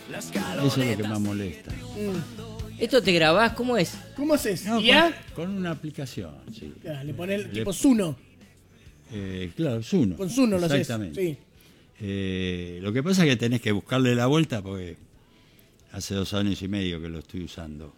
Eso es lo que más molesta. ¿Esto te grabás? ¿Cómo es? ¿Cómo haces? No, ¿Ya? con una aplicación, sí. Claro, le pones el tipo Zuno. Claro, Zuno. Con Zuno lo haces. Exactamente. Sí. Lo que pasa es que tenés que buscarle la vuelta porque hace 2 años y medio que lo estoy usando.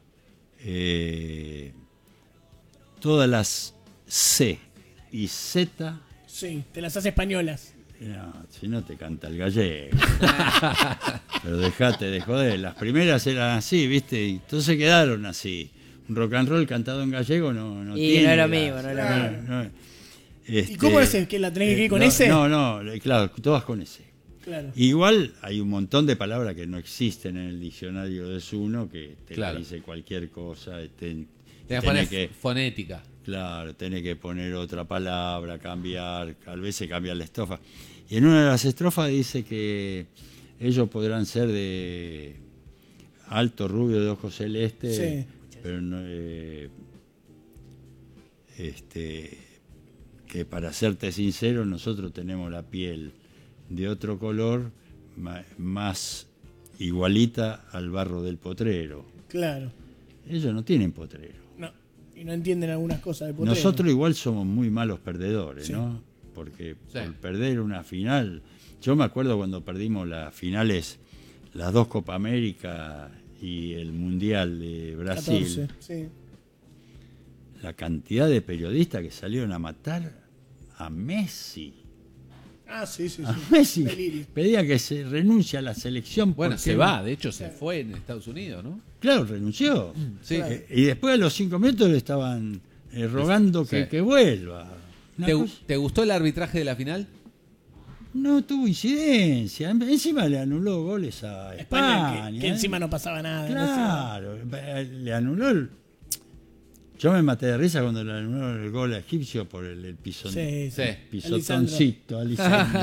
Todas las C y Z, Sí, te las hace españolas. no, si no te canta el gallego. Pero dejate de joder. Las primeras eran así, ¿viste? Y entonces quedaron así. Un rock and roll cantado en gallego no Y tiene no era gracia. mío, no era mío. No, ¿Y cómo es que la tenés que ir con no, ese? No, claro, todas con ese. Claro. Igual hay un montón de palabras que no existen en el diccionario de Zuno, que te Claro. dice cualquier cosa. Tenés que poner fonética. Claro, tenés que poner otra palabra, cambiar, a veces cambiar la estrofa. Y en una de las estrofas dice que ellos podrán ser de alto, rubio, de ojos celestes, Sí. pero no, que para serte sincero, nosotros tenemos la piel de otro color, más igualita al barro del potrero. Claro. Ellos no tienen potrero. No. Y no entienden algunas cosas de potrero. Nosotros igual somos muy malos perdedores, Sí. ¿no? Porque Sí. por perder una final, yo me acuerdo cuando perdimos las finales, las 2 Copa América y el Mundial de Brasil, 14, sí. la cantidad de periodistas que salieron a matar a Messi. Ah, sí, sí, A sí. Messi Delirio. pedía que se renuncie a la selección. Bueno, porque se va, de hecho se fue en Estados Unidos, ¿no? Claro, renunció. Sí. Claro. Y después a los 5 minutos le estaban rogando Sí. que vuelva. Una cosa- ¿Te gustó el arbitraje de la final? No tuvo incidencia. Encima le anuló goles a España, España. que encima no pasaba nada. Claro, le anuló Yo me maté de risa cuando le anuló el gol a Egipcio por el Sí, sí. pisotoncito. Alisandro.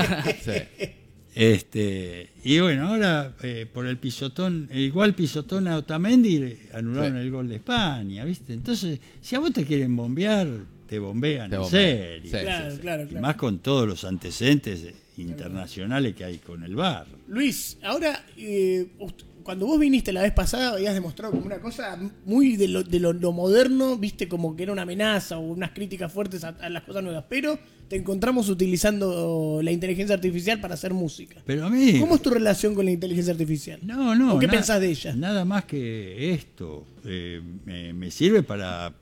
Sí. Y bueno, ahora por el pisotón, igual pisotón a Otamendi, le anularon Sí. el gol de España, ¿viste? Entonces, si a vos te quieren bombear, te bombean Te en bombean. serio. Sí. Claro, claro, Y claro. más con todos los antecedentes internacionales que hay con el VAR. Luis, ahora, cuando vos viniste la vez pasada, habías demostrado como una cosa muy de lo moderno, viste como que era una amenaza o unas críticas fuertes a las cosas nuevas, pero te encontramos utilizando la inteligencia artificial para hacer música. Pero a mí... ¿Cómo es tu relación con la inteligencia artificial? No. ¿O qué pensás de ella? Nada más que esto. Me sirve para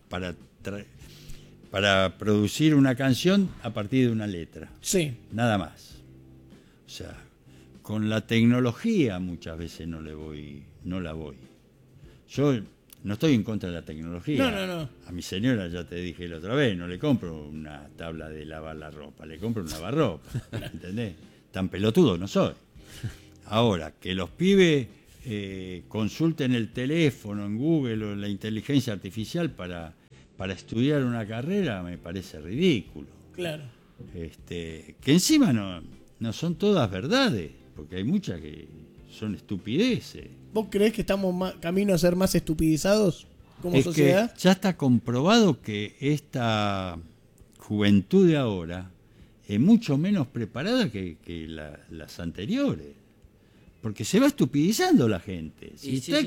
producir una canción a partir de una letra. Sí, Nada más. O sea, con la tecnología muchas veces no la voy. Yo no estoy en contra de la tecnología. No. A mi señora, ya te dije la otra vez, no le compro una tabla de lavar la ropa, le compro un lavarropa. ¿Entendés? Tan pelotudo no soy. Ahora, que los pibes consulten el teléfono en Google o en la inteligencia artificial para estudiar una carrera, me parece ridículo. claro. Que encima no son todas verdades, porque hay muchas que son estupideces. ¿Vos creés que estamos camino a ser más estupidizados como Es sociedad? que ya está comprobado que esta juventud de ahora es mucho menos preparada que las anteriores, porque se va estupidizando la gente. Sí, sí.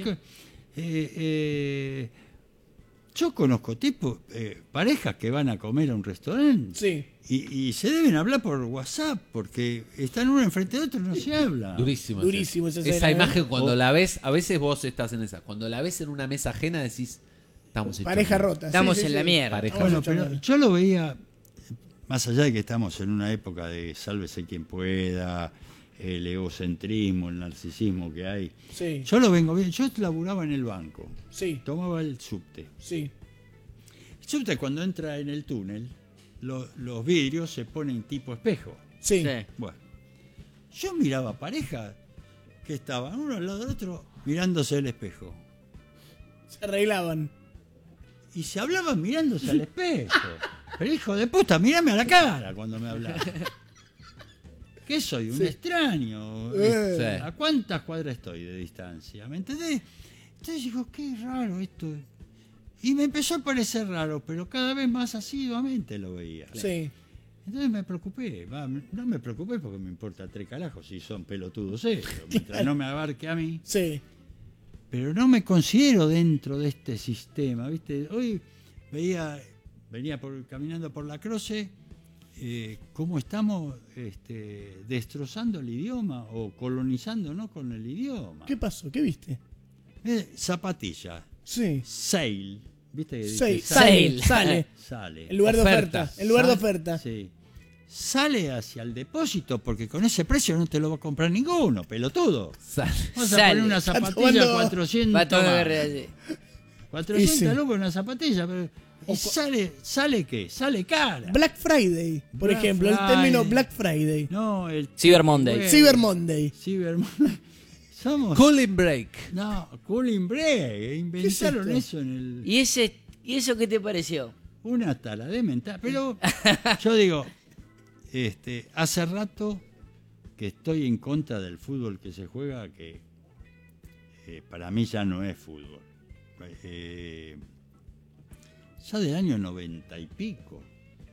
Yo conozco tipos, parejas que van a comer a un restaurante Sí. y se deben hablar por WhatsApp, porque están uno enfrente de otro y no se habla. Durísimo. Durísimo esa esa escena, imagen ¿eh? cuando la ves, a veces vos estás en esa. Cuando la ves en una mesa ajena decís, estamos hechos Pareja mierda. rota. Estamos sí, en sí, la sí. mierda. Pareja. Vamos Bueno, a pero echarlo. yo lo veía, más allá de que estamos en una época de sálvese quien pueda, el egocentrismo, el narcisismo que hay. Sí, Yo lo vengo viendo. Yo laburaba en el banco, sí, tomaba el subte. sí. El subte, cuando entra en el túnel, los vidrios se ponen tipo espejo. Sí. Sí. Bueno, yo miraba pareja que estaban uno al lado del otro mirándose el espejo. Se arreglaban. Y se hablaban mirándose al espejo. Pero hijo de puta, mírame a la cara cuando me hablas. ¿Qué soy? ¿Un extraño? Sí. ¿A cuántas cuadras estoy de distancia? ¿Me entendés? Entonces digo, qué raro esto. Y me empezó a parecer raro, pero cada vez más asiduamente lo veía. Sí. Entonces me preocupé, no me preocupé porque me importa 3 carajos si son pelotudos ellos, mientras no me abarque a mí. Sí. Pero no me considero dentro de este sistema, ¿viste? Hoy venía caminando por la Croce, cómo estamos destrozando el idioma o colonizándonos con el idioma. ¿Qué pasó? ¿Qué viste? Zapatilla, Sí. sale, ¿viste? Que Sí. dice Sale. sale. En lugar de Oferta. oferta. En lugar de oferta. Sí. Sale hacia el depósito porque con ese precio no te lo va a comprar ninguno, pelotudo. Vamos a Sale. poner una Está zapatilla tomando- 400 Va todo más. de 400 Y sí. lucas una zapatilla, pero ¿y sale qué? Sale cara. Black Friday, por Black ejemplo. El Friday. término Black Friday. No, el Cyber Monday. Bueno, Cyber Monday. Cyber Somos Cooling break. no, Cooling Break, inventaron ¿Qué es esto? eso en el ¿Y eso qué te pareció? una tala de mental, pero yo digo, hace rato que estoy en contra del fútbol que se juega, que para mí ya no es fútbol. Ya del año 90 y pico,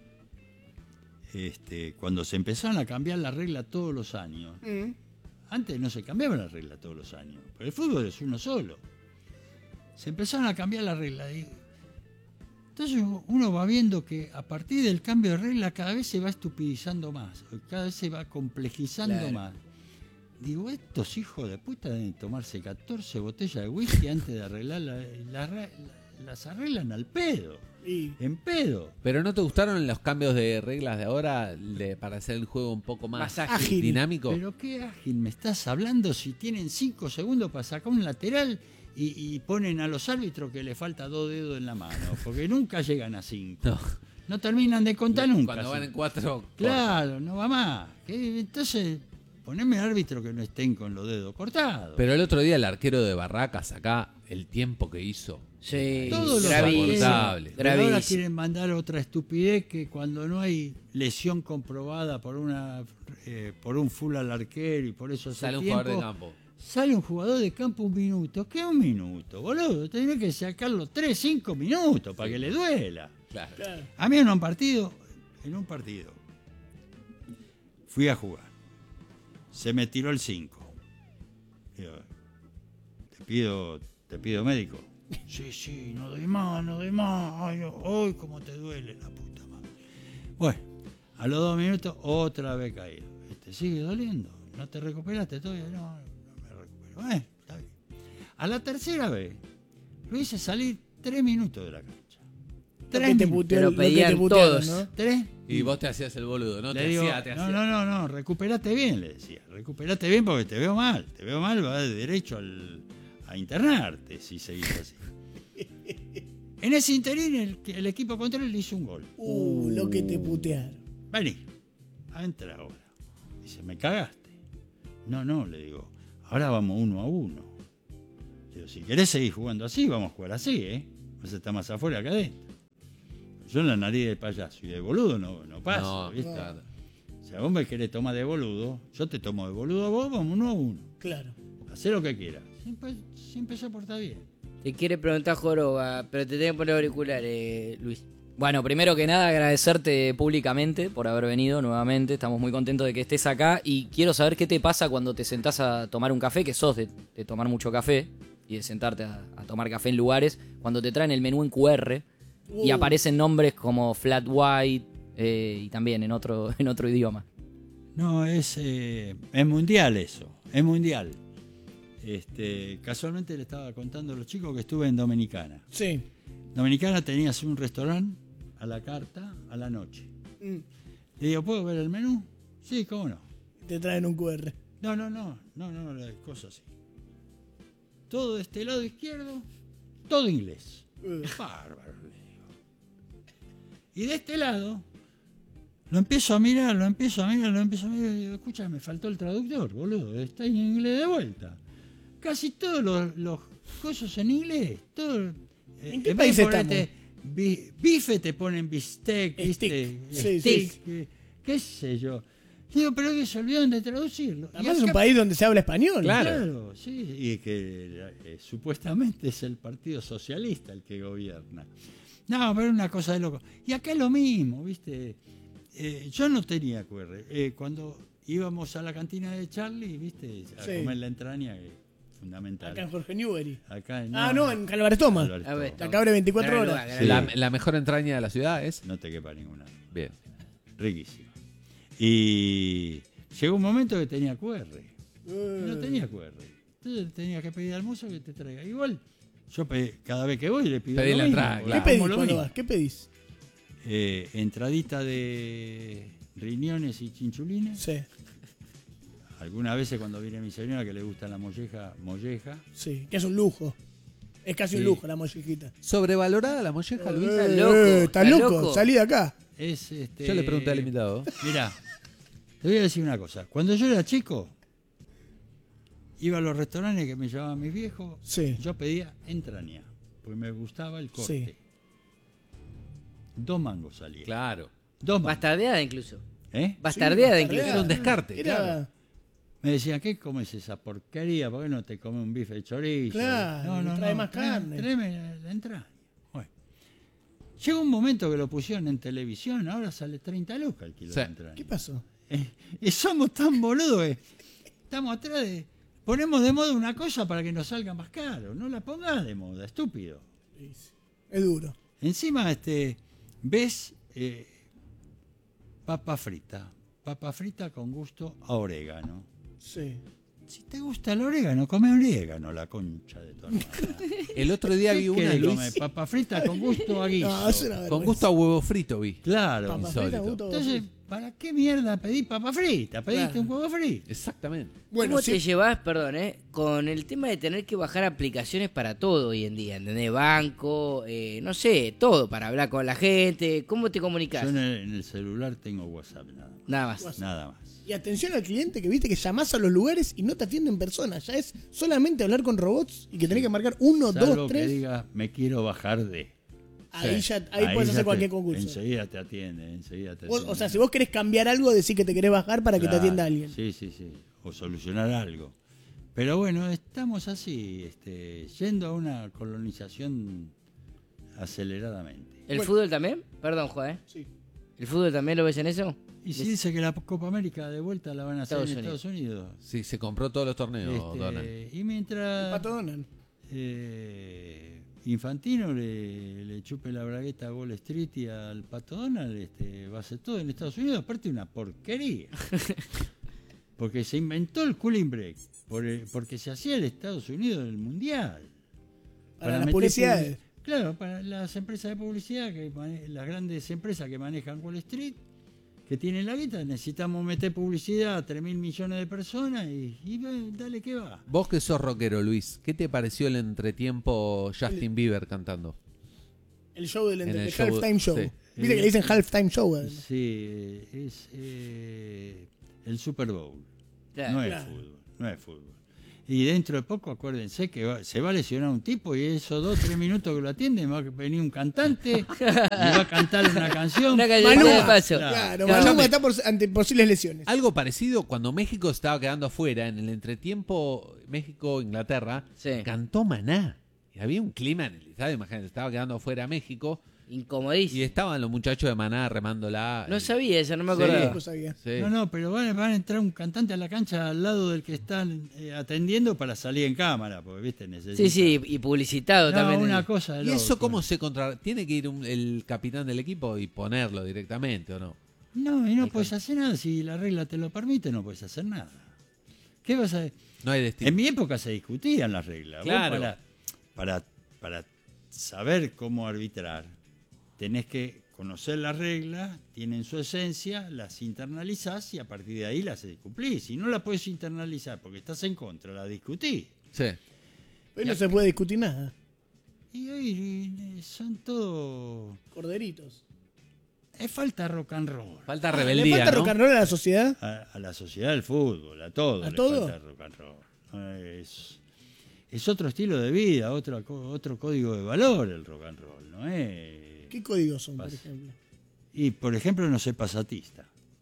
cuando se empezaron a cambiar la regla todos los años. Antes no se cambiaba la regla todos los años, pero el fútbol es uno solo. Se empezaron a cambiar la regla. Entonces uno va viendo que a partir del cambio de regla cada vez se va estupidizando más, cada vez se va complejizando Claro. más. Digo, estos hijos de puta deben tomarse 14 botellas de whisky antes de arreglar las arreglan al pedo, Y en pedo. ¿Pero no te gustaron los cambios de reglas de ahora para hacer el juego un poco más Más ágil. dinámico? Pero qué ágil me estás hablando si tienen 5 segundos para sacar un lateral y ponen a los árbitros que le falta 2 dedos en la mano, porque nunca llegan a 5. No. No terminan de contar nunca. Cuando van en 4. Claro, no va más. Entonces, poneme árbitro que no estén con los dedos cortados. Pero el otro día el arquero de Barracas acá, el tiempo que hizo. Sí, Todos los gravísimo. insoportables. Pero ahora Gravísimo. quieren mandar otra estupidez que cuando no hay lesión comprobada por un full al arquero y por eso hace Sale un tiempo, jugador de campo. sale un jugador de campo 1 minuto. ¿Qué 1 minuto, boludo? Tenés que sacarlo 3, 5 minutos para que le duela. Claro. claro. A mí en un partido, fui a jugar. Se me tiró el 5. Digo, te pido médico. Sí, no doy más. Ay, cómo te duele la puta madre. Bueno, a los 2 minutos otra vez caído. ¿Te sigue doliendo? ¿No te recuperaste todavía? No me recupero. Está bien. A la tercera vez lo hice salir 3 minutos de la cancha. Lo que te minutos. puteó- Te lo lo que te pedían putearon, todos. ¿no? 3. Y vos te hacías el boludo, ¿no? Le Te digo, hacía. no, recuperate bien, le decía. Recuperate bien porque te veo mal, vas de derecho a internarte si seguís así. En ese interín el equipo contrario le hizo un gol. Lo que te putearon. Vení, entra ahora. Dice, ¿me cagaste? No, le digo, ahora vamos 1-1. Digo, si querés seguir jugando así, vamos a jugar así, Vas a estar más afuera que adentro. Yo en la nariz de payaso y de boludo no paso, No, ¿viste? claro. O sea, vos me querés tomar de boludo, yo te tomo de boludo a vos, vamos 1-1. Claro. Hacé lo que quieras. Siempre se porta bien. Te quiere preguntar Joroba, pero te tengo que poner auriculares, Luis. Bueno, primero que nada agradecerte públicamente por haber venido nuevamente. Estamos muy contentos de que estés acá y quiero saber qué te pasa cuando te sentás a tomar un café, que sos de tomar mucho café y de sentarte a tomar café en lugares, cuando te traen el menú en QR y aparecen nombres como Flat White y también en otro idioma. No, es mundial eso, es mundial. Casualmente le estaba contando a los chicos que estuve en Dominicana. Sí. Dominicana tenías un restaurante a la carta a la noche. Le digo, ¿puedo ver el menú? Sí, cómo no. Te traen un QR. No, la cosa así. Todo de este lado izquierdo, todo inglés. Bárbaro, le digo. Y de este lado, lo empiezo a mirar, y digo, escucha, me faltó el traductor, boludo, está en inglés de vuelta. Casi todos los cosas en inglés, todo. ¿En qué vez país de estamos? ponerte bife te ponen bistec, ¿viste? Sí, Stick, sí. qué sé yo. Digo, pero que se olvidaron de traducirlo. Y Además es un acá- país donde se habla español. Claro, sí, y que supuestamente es el Partido Socialista el que gobierna. No, pero es una cosa de loco. Y acá es lo mismo, ¿viste? Yo no tenía QR. Cuando íbamos a la cantina de Charlie, ¿viste? A Sí. comer la entraña, que es fundamental. Acá en Jorge Newbery. Acá No, en Calvares Thomas. Álvarez A ver, Thomas. La que abre 24 Gran horas. lugar, gran Sí. lugar. La mejor entraña de la ciudad es. No te quepa ninguna. Bien. Riquísimo. Y llegó un momento que tenía QR. No tenía QR. Entonces tenía que pedir al mozo que te traiga. Igual, yo cada vez que voy le pido Pedí lo la mismo, entrada, porque ¿Qué claro. pedís como lo cuando mismo. vas? ¿Qué pedís? Entradita de riñones y chinchulines. Sí, Algunas veces cuando viene mi señora que le gusta la molleja, sí, que es un lujo. Es casi un Sí. lujo la mollejita. ¿Sobrevalorada la molleja, Luis? Estás loco, ¿Estás estás loco? loco. Salí de acá. es Yo le pregunté al invitado. Mirá, te voy a decir una cosa. Cuando yo era chico, iba a los restaurantes que me llevaban mis viejos, Sí. yo pedía entraña, porque me gustaba el corte. Sí. 2 mangos salía. Claro. 2 mangos. Bastardeada incluso. ¿Eh? Bastardeada Sí, incluso. Era un descarte, Era- claro. Me decían, ¿qué comes esa porquería? ¿Por qué no te comes un bife de chorizo? Claro, trae más carne. Tráeme la entraña. Bueno. Llegó un momento que lo pusieron en televisión, ahora sale 30 lucas el kilo Sí. de entraña. ¿Qué pasó? Y somos tan boludos que estamos atrás de... Ponemos de moda una cosa para que nos salga más caro. No la pongas de moda, estúpido. Es duro. Encima, ves papa frita con gusto a orégano. Sí. Si te gusta el orégano, come orégano, la concha de tu hermana. El otro día vi ¿Qué una, querés Luis, comer? Papa frita con gusto a guiso. No, es una con vergüenza. gusto a huevo frito vi. Claro. Papa insólito. frita, gusto- Entonces, ¿para qué mierda pedí papa frita? Pediste Claro. un huevo frito. Exactamente. Bueno, ¿Cómo sí. te llevas, perdón, con el tema de tener que bajar aplicaciones para todo hoy en día? ¿Entendés? Banco, no sé, todo, para hablar con la gente. ¿Cómo te comunicas? Yo en el celular tengo WhatsApp, Nada más. nada más. Y atención al cliente que viste que llamás a los lugares y no te atienden en persona. Ya es solamente hablar con robots y que tenés que marcar 1, Salvo 2, que 3. diga, me quiero bajar de... Ahí, Sí. ya, ahí puedes ya hacer te- cualquier concurso. Enseguida te atiende, enseguida te O atiende. sea, si vos querés cambiar algo, decís que te querés bajar para que te Claro, atienda alguien. Sí. O solucionar algo. Pero bueno, estamos así, yendo a una colonización aceleradamente. ¿El Bueno. fútbol también? Perdón, Juan. Sí. ¿El fútbol también lo ves en eso? Y si dice que la Copa América de vuelta la van a hacer en Estados Unidos. Sí, se compró todos los torneos, Donald. Y mientras Pato Donald. Infantino le chupe la bragueta a Wall Street y al Pato Donald, va a hacer todo en Estados Unidos, aparte una porquería. Porque se inventó el cooling break, porque se hacía el Estados Unidos del Mundial. Para las meter publicidades. Claro, para las empresas de publicidad, las grandes empresas que manejan Wall Street, que tienen la guita, necesitamos meter publicidad a 3.000 millones de personas y dale que va. Vos que sos rockero, Luis, ¿qué te pareció el entretiempo Justin Bieber cantando? El show del En el el show, halftime show. sí. Viste que le dicen halftime show. además. Sí, es el Super Bowl. Claro. No es Claro. fútbol, no es fútbol. Y dentro de poco, acuérdense que se va a lesionar un tipo y esos 2-3 minutos que lo atienden va a venir un cantante y va a cantar una canción. Una canción Maluma. de paso. Claro, Claro. Maluma está ante posibles lesiones. Algo parecido cuando México estaba quedando afuera, en el entretiempo México-Inglaterra, Sí. cantó Maná. Y había un clima en el estadio, imagínate, estaba quedando afuera México y Incomodísimo. estaban los muchachos de Maná remándola. No sabía eso, no me Sí. acordaba. Tampoco sabía. Sí. No, pero van a entrar un cantante a la cancha al lado del que están atendiendo para salir en cámara, porque viste, necesita. Sí, sí, y publicitado No, también. una cosa de ¿Y eso loco. cómo se contra...? ¿Tiene que ir el capitán del equipo y ponerlo directamente o no? No, y no puedes hacer nada. Si la regla te lo permite, no puedes hacer nada. ¿Qué vas a...? No hay destino. En mi época se discutían las reglas. Vos Claro. para saber cómo arbitrar, tenés que conocer las reglas, tienen su esencia, las internalizás y a partir de ahí las cumplís. Si no la puedes internalizar porque estás en contra, la discutís. Sí. Hoy no se puede discutir nada. Y hoy son todo... Corderitos. Es falta de rock and roll. Falta ¿Le rebeldía, falta ¿no? rock and roll a la sociedad? A la sociedad del fútbol, a todo. ¿A le todo? falta rock and roll. No, es otro estilo de vida, otro código de valor el rock and roll, ¿no es? ¿Qué códigos son, por Pasa. ejemplo? Y por ejemplo no ser pasatista.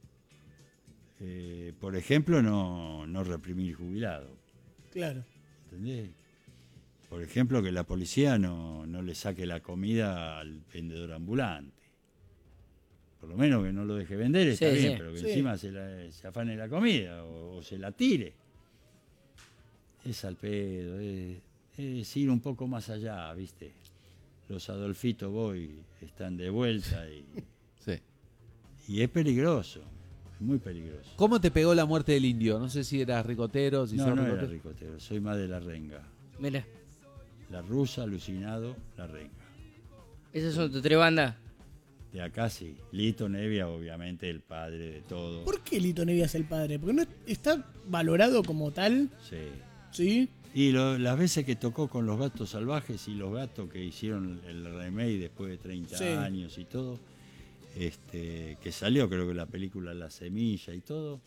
Por ejemplo no reprimir jubilado. Claro. ¿Entendés? Por ejemplo que la policía no le saque la comida al vendedor ambulante. Por lo menos que no lo deje vender, está Sí, bien, sí. pero que Sí. encima se afane la comida o se la tire. Es al pedo, es ir un poco más allá, ¿viste? Los Adolfito Boy están de vuelta Sí. y es peligroso, es muy peligroso. ¿Cómo te pegó la muerte del indio? No sé si eras ricotero, si No, sos no era ricotero. ricotero, soy más de la renga. Mira, La rusa, alucinado, la renga. esas son tus 3 bandas. De acá sí. Lito Nevia, obviamente, el padre de todo. ¿Por qué Lito Nevia es el padre? Porque no está valorado como tal, Sí. ¿sí? Y las veces que tocó con los Gatos Salvajes y los Gatos que hicieron el remake después de 30 Sí. años y todo, que salió creo que la película La Semilla y todo,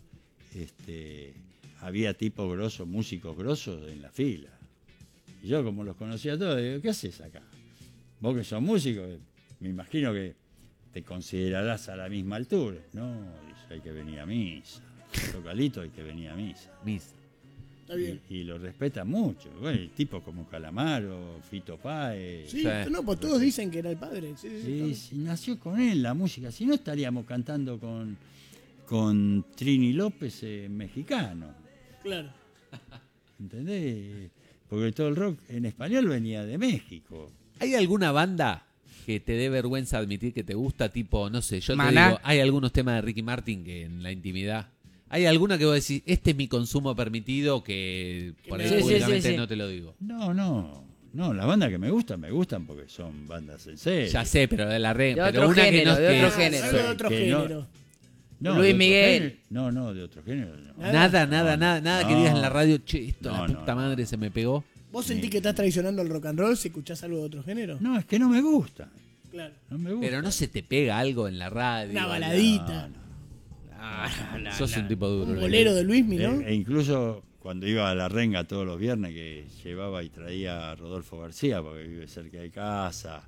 había tipos grosos, músicos grosos en la fila. Y yo como los conocía todos, digo, ¿qué haces acá? Vos que sos músico, me imagino que te considerarás a la misma altura. No, dice, hay que venir a misa. Toca Lito, hay que venir a misa. Mis. Está bien. Y lo respeta mucho. Bueno, tipos como Calamaro, Fito Páez. Sí, Sí. no, pues todos dicen que era el padre. Sí, sí, Sí, sí. sí, nació con él la música. Si no estaríamos cantando con Trini López mexicano. Claro. ¿Entendés? Porque todo el rock en español venía de México. ¿Hay alguna banda que te dé vergüenza admitir que te gusta? Tipo, no sé, yo te Maná. digo, hay algunos temas de Ricky Martin que en la intimidad... ¿Hay alguna que vos decís, este es mi consumo permitido que por ahí Sí, sí, públicamente sí, sí. no te lo digo? No, las bandas que me gustan porque son bandas en serio. Ya sé, pero de la red. De Pero otro una género, que no de es otro que- género. Algo de otro Que no- género. No, Luis de otro Miguel. género. No, de otro género. No. Nada, No, nada que no. digas en la radio, che, esto No, la no, puta no. madre se me pegó. ¿Vos sentís que estás traicionando el rock and roll si escuchás algo de otro género? No, es que no me gusta. Claro. No me gusta. Pero no se te pega algo en la radio. Una algo. baladita. No, Sos un tipo duro. Un Lele. bolero de Luismi, ¿no? E incluso cuando iba a la renga todos los viernes que llevaba y traía a Rodolfo García porque vive cerca de casa,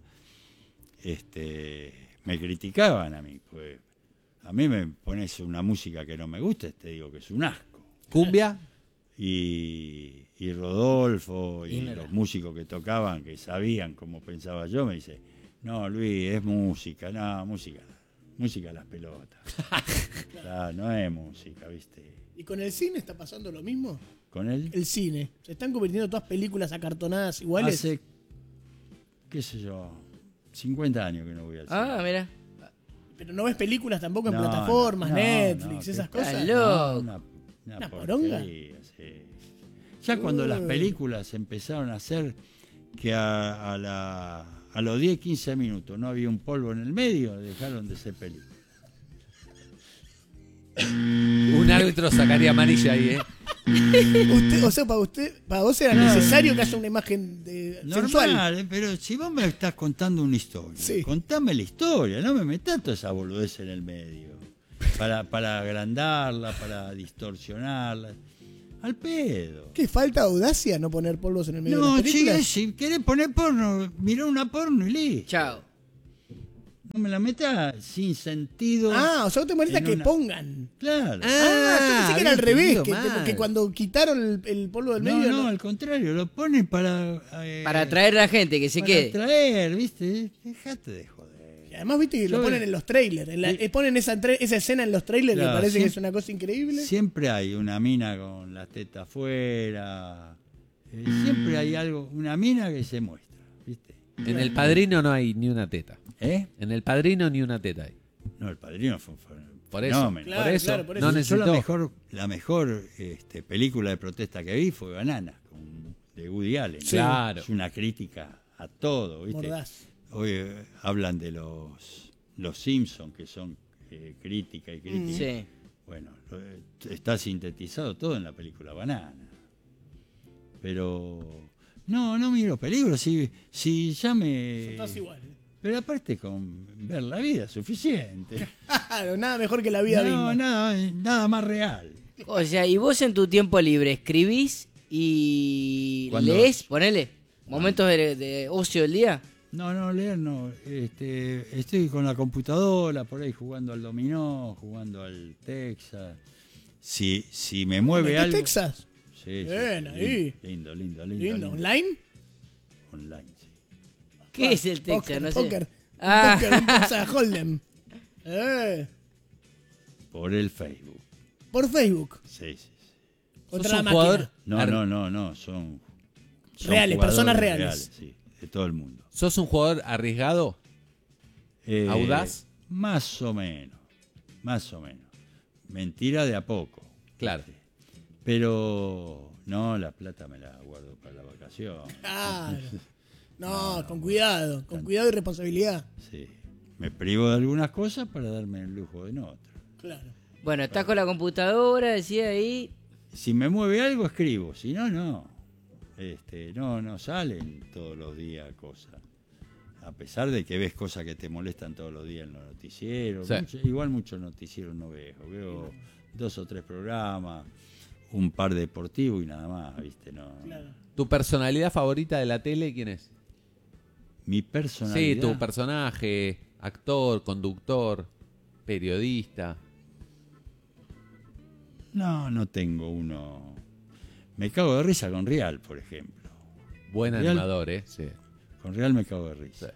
me criticaban a mí, pues a mí me pones una música que no me gusta, te digo que es un asco. ¿Cumbia? Y Rodolfo y Mira. los músicos que tocaban, que sabían cómo pensaba yo, me dice, no Luis, es música, no, música a las pelotas. Claro, no es música, ¿viste? ¿Y con el cine está pasando lo mismo? Con él El cine. ¿Se están convirtiendo todas películas acartonadas iguales? hace, qué sé yo, 50 años que no voy al cine. Ah, mira. Pero no ves películas tampoco en No, plataformas, no, Netflix, no, esas que- cosas. Está loco. No, ¿Una poronga? porquería, sí. Ya cuando las Uy. películas empezaron a hacer que a los 10, 15 minutos no había un polvo en el medio, dejaron de ser películas. Un árbitro sacaría amarilla ahí, ¿eh? O sea, para vos era necesario que haya una imagen sensual. Normal, pero si vos me estás contando una historia, Sí. contame la historia, no me metas toda esa boludez en el medio. Para agrandarla, para distorsionarla. Al pedo. ¿Qué falta de audacia no poner polvos en el medio de No, las películas? chica, si querés poner porno, mirá una porno y listo. Chao. No me la metas sin sentido. Ah, o sea, vos te molesta en que una- pongan. Claro. Ah, yo pensé que era había al revés, entendido mal. que cuando quitaron el polvo del No, medio. no, al contrario, lo ponen para... Para atraer a la gente que se para quede. atraer, ¿viste? Dejate de joder. Y además, viste que lo Yo- ponen en los trailers. Ponen esa escena en los trailers que Claro, parece que siempre- es una cosa increíble. Siempre hay una mina con las tetas afuera. Siempre hay algo, una mina que se muestra, ¿viste? En El Padrino no hay ni una teta. ¿Eh? En El Padrino ni una teta hay. No, el padrino fue un Por eso, fenómeno. Claro, por eso, claro, por eso. no Yo necesito. la mejor película de protesta que vi fue Banana, de Woody Allen. Sí. Claro. Es una crítica a todo, ¿viste? Mordaz. Hoy hablan de los Simpsons, que son crítica y crítica. Sí. Bueno, está sintetizado todo en la película Banana. Pero no miro peligros, si ya me... Estás igual. Pero aparte con ver la vida es suficiente. Claro, nada mejor que la vida No, misma. nada más real. O sea, y vos en tu tiempo libre escribís y Cuando- lees, ponele, momentos de ocio del día. No, leer no. Estoy con la computadora por ahí jugando al dominó, jugando al Texas. Si me mueve ¿Metés algo... Texas? Sí, Bien, ahí. Lindo. Lindo. ¿Online? Online, sí. ¿Qué es el Texas? Póker, No sé. póker. Ah. Póker, un Texas Hold'em. Por el Facebook. Por Facebook. Sí, sí. Contra ¿Sos la un máquina. jugador? No, son Reales, jugadores personas reales. sí, de todo el mundo. ¿Sos un jugador arriesgado? ¿Audaz? Más o menos. Mentira de a poco. Claro. Pero no, la plata me la guardo para la vacación. Claro. No, con cuidado y responsabilidad. Sí. Me privo de algunas cosas para darme el lujo de no otras. Claro. Bueno, estás con la computadora, decía ahí. Si me mueve algo, escribo. Si no, no. No salen todos los días cosas. A pesar de que ves cosas que te molestan todos los días en los noticieros. Sí. Igual muchos noticieros no veo. Veo 2 o 3 programas, un par deportivos y nada más, ¿viste? No. Claro. ¿Tu personalidad favorita de la tele quién es? Mi personalidad. Sí, tu personaje, actor, conductor, periodista. No tengo uno. Me cago de risa con Real, por ejemplo. Buen Real. animador, Sí. Con Real me cago de risa.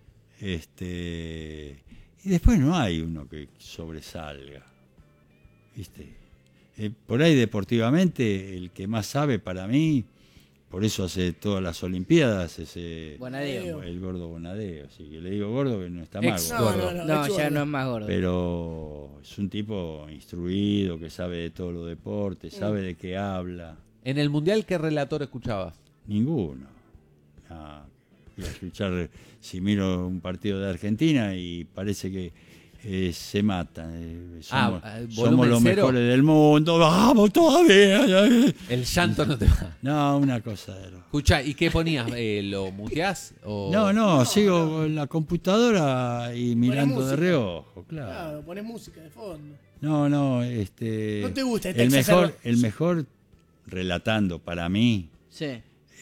Y después no hay uno que sobresalga. ¿Viste? Por ahí deportivamente, el que más sabe para mí, por eso hace todas las Olimpiadas, Bonadeo. el gordo Bonadeo. Así que le digo gordo que no está mal. Ex gordo. gordo. No, es ya gordo. no es más gordo. Pero es un tipo instruido, que sabe de todos los deportes, sabe de qué habla. En el Mundial, ¿qué relator escuchabas? Ninguno. No, voy a escuchar si miro un partido de Argentina y parece que se matan. Somos volumen los cero. mejores del mundo. ¡Vamos todavía! El llanto no te va. No, una cosa de lo... Escucha, ¿y qué ponías? ¿Lo muteás? O... No, sigo con la computadora y mirando de música. reojo, claro. Claro, pones música de fondo. No, ¿No te gusta esta el mejor relatando para mí Sí.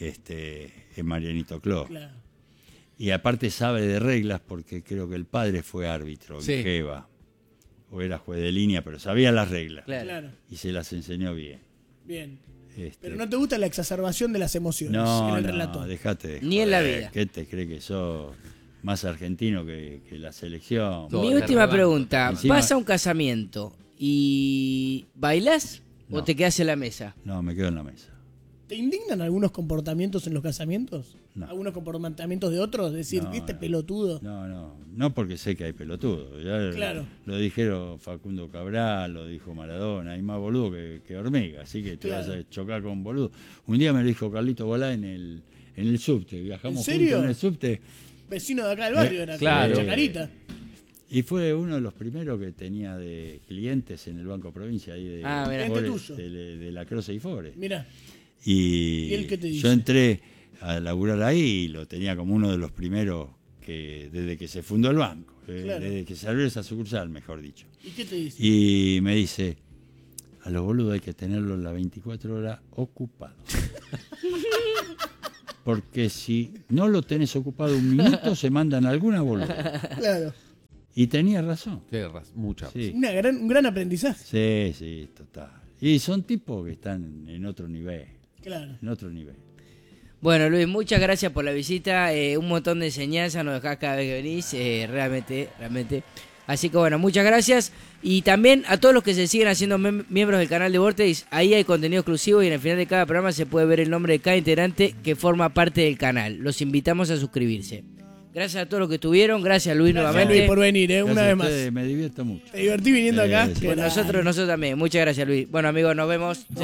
es Marianito Clos. Claro. Y aparte sabe de reglas porque creo que el padre fue árbitro Sí. en Geva. O era juez de línea, pero sabía las reglas. Claro. Y se las enseñó bien. Bien. Este, Pero no te gusta la exacerbación de las emociones en el relato. dejate de Ni en la joder. vida. ¿Qué te crees que sos más argentino que la selección? Todo Mi te última rebanco. pregunta. Encima- ¿Vas a un casamiento y bailás o No. te quedas en la mesa? No, me quedo en la mesa. ¿Te indignan algunos comportamientos en los casamientos? No. ¿Algunos comportamientos de otros? Decir, No, ¿viste no. pelotudo? No porque sé que hay pelotudos. Ya Claro. Lo dijeron Facundo Cabral, lo dijo Maradona, hay más boludo que hormiga, así que te Claro. vas a chocar con boludo. Un día me lo dijo Carlito Bolá en el subte, viajamos ¿En serio? juntos en el subte Vecino de acá del barrio, era claro. Chacarita. y fue uno de los primeros que tenía de clientes en el Banco Provincia ahí de, Ah, mira. Cliente Forest, tuyo. de la Croce y Forest. Mirá, Y ¿Y él qué te dice? yo entré a laburar ahí y lo tenía como uno de los primeros que desde que se fundó el banco, Claro. desde que se abrió esa sucursal, mejor dicho. ¿y qué te dice? Y me dice, a los boludos hay que tenerlos las 24 horas ocupados. Porque si no lo tenés ocupado un minuto, se mandan alguna boluda. Claro. Y tenía razón. Mucha. Sí, Un gran aprendizaje. sí, total. Y son tipos que están en otro nivel. Claro. En otro nivel. Bueno, Luis, muchas gracias por la visita. Un montón de enseñanzas nos dejás cada vez que venís. Realmente. Así que bueno, muchas gracias. Y también a todos los que se siguen haciendo miembros del canal de Vortex, ahí hay contenido exclusivo y en el final de cada programa se puede ver el nombre de cada integrante que forma parte del canal. Los invitamos a suscribirse. Gracias a todos los que estuvieron. Gracias, Luis, Gracias, nuevamente. Luis, por venir, Gracias una a vez más. ustedes, me divierto mucho. Te divertí viniendo acá. Sí. que Pues nada. nosotros también. Muchas gracias, Luis. Bueno, amigos, nos vemos. Sí.